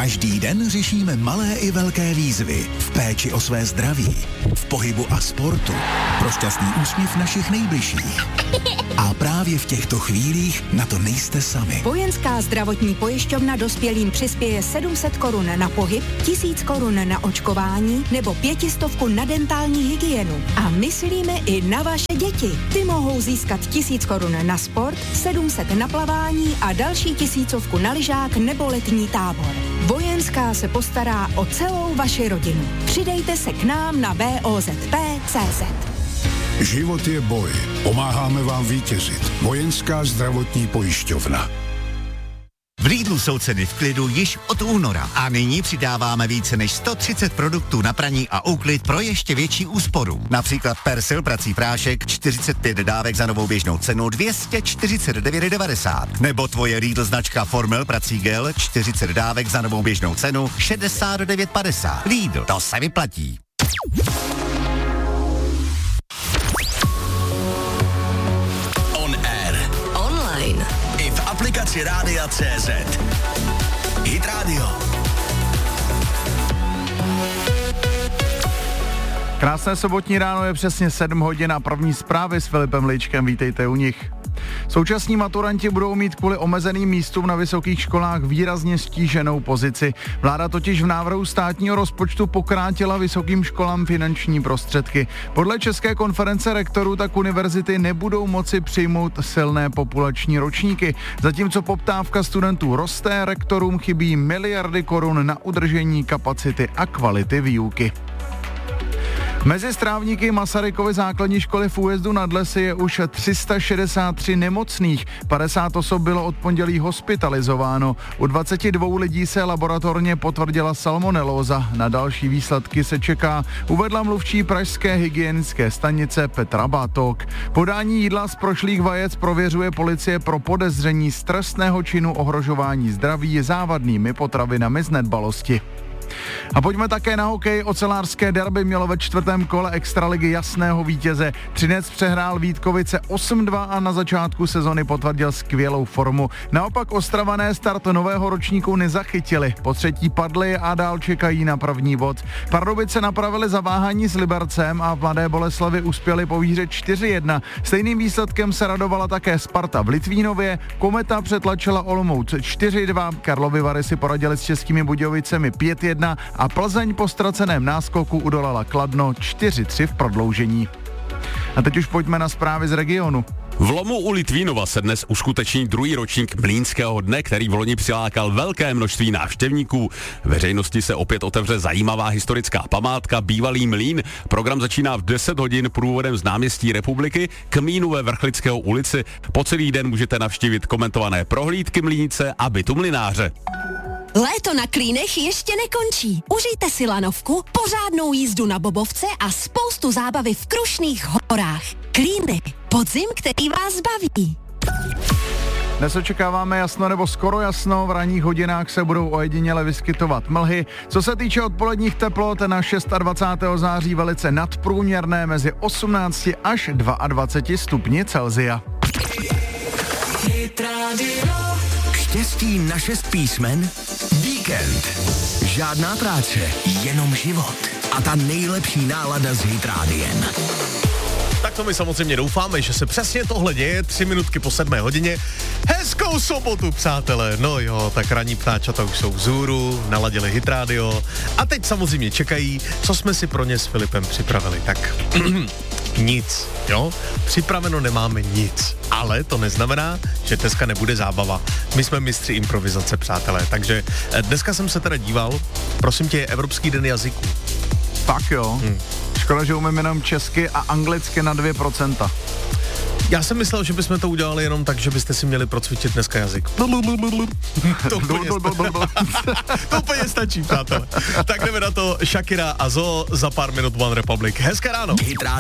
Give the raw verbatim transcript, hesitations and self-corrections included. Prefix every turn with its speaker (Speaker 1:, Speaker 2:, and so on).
Speaker 1: Každý den řešíme malé i velké výzvy v péči o své zdraví, v pohybu a sportu, pro šťastný úsměv našich nejbližších. A právě v těchto chvílích na to nejste sami.
Speaker 2: Vojenská zdravotní pojišťovna dospělým přispěje sedm set korun na pohyb, tisíc korun na očkování nebo pětistovku na dentální hygienu. A myslíme i na vaše děti. Ty mohou získat tisíc korun na sport, sedm set na plavání a další tisícovku na lyžák nebo letní tábor. Vojenská se postará o celou vaši rodinu. Přidejte se k nám na V O Z P tečka cé zet.
Speaker 3: Život je boj. Pomáháme vám vítězit. Vojenská zdravotní pojišťovna.
Speaker 4: V Lidlu jsou ceny v klidu již od února a nyní přidáváme více než sto třicet produktů na praní a úklid pro ještě větší úsporu. Například Persil prací prášek čtyřicet pět dávek za novou běžnou cenu dvě stě čtyřicet devět devadesát. Nebo tvoje Lidl značka Formel prací gel čtyřicet dávek za novou běžnou cenu šedesát devět padesát. Lidl, to se vyplatí.
Speaker 5: Aplikaci Rádia tečka cé zet. Hit Radio.
Speaker 6: Krásné sobotní ráno, je přesně sedm hodin a první zprávy s Filipem Ličkem, vítejte u nich. Současní maturanti budou mít kvůli omezeným místům na vysokých školách výrazně stíženou pozici. Vláda totiž v návrhu státního rozpočtu pokrátila vysokým školám finanční prostředky. Podle České konference rektorů tak univerzity nebudou moci přijmout silné populační ročníky. Zatímco poptávka studentů roste, rektorům chybí miliardy korun na udržení kapacity a kvality výuky. Mezi strávníky Masarykovy základní školy v Újezdu nad Lesy je už tři sta šedesát tři nemocných, padesát osob bylo od pondělí hospitalizováno. U dvaceti dvou lidí se laboratorně potvrdila salmonelóza. Na další výsledky se čeká, uvedla mluvčí pražské hygienické stanice Petra Bátok. Podání jídla z prošlých vajec prověřuje policie pro podezření z trestného činu ohrožování zdraví závadnými potravinami z nedbalosti. A pojďme také na hokej. Ocelářské derby mělo ve čtvrtém kole extraligy jasného vítěze. Třinec přehrál Vítkovice osm dva a na začátku sezony potvrdil skvělou formu. Naopak Ostravané start nového ročníku nezachytili. Po třetí padli a dál čekají na první bod. Pardubice napravili zaváhání s Libercem a v Mladé Boleslavi uspěli po výhře čtyři jedna. Stejným výsledkem se radovala také Sparta v Litvínově. Kometa přetlačila Olomouc čtyři dva. Karlovy Vary si poradili s Českými Budějovicemi pět jedna a Plzeň po ztraceném náskoku udolala Kladno čtyři tři v prodloužení. A teď už pojďme na zprávy z regionu.
Speaker 7: V Lomu u Litvínova se dnes uskuteční druhý ročník Mlýnského dne, který v loni přilákal velké množství návštěvníků. Veřejnosti se opět otevře zajímavá historická památka Bývalý mlýn. Program začíná v deset hodin průvodem z náměstí Republiky k mlýnu ve Vrchlického ulici. Po celý den můžete navštívit komentované prohlídky mlýnice a bytu mlynáře.
Speaker 8: Léto na Klínech ještě nekončí. Užijte si lanovku, pořádnou jízdu na bobovce a spoustu zábavy v Krušných horách. Klíny. Podzim, který vás baví.
Speaker 6: Dnes očekáváme jasno nebo skoro jasno, v ranních hodinách se budou ojediněle vyskytovat mlhy. Co se týče odpoledních teplot, na dvacátého šestého září velice nadprůměrné mezi osmnácti až dvaceti dvěma stupni Celsia.
Speaker 5: Štěstí na šest písmen? Víkend. Žádná práce, jenom život. A ta nejlepší nálada s Hit Rádiem.
Speaker 9: Tak to my samozřejmě doufáme, že se přesně tohle děje, tři minutky po sedmé hodině. Hezkou sobotu, přátelé. No jo, tak ranní ptáčata už jsou vzhůru, naladili Hit Radio a teď samozřejmě čekají, co jsme si pro ně s Filipem připravili. Tak nic, jo? Připraveno nemáme nic, ale to neznamená, že dneska nebude zábava. My jsme mistři improvizace, přátelé, takže dneska jsem se teda díval, prosím tě, je Evropský den jazyků.
Speaker 6: Tak jo. Hmm. Škoda, že umím jenom česky a anglicky na dvě procenta.
Speaker 9: Já jsem myslel, že bychom to udělali jenom tak, že byste si měli procvičit dneska jazyk. To úplně, to úplně stačí, přátelé. Tak jdeme na to. Shakira a Zo, za pár minut One Republic. Hezké ráno.